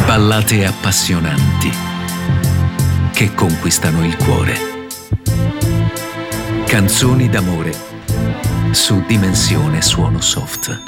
Ballate appassionanti che conquistano il cuore. Canzoni d'amore su Dimensione Suono Soft.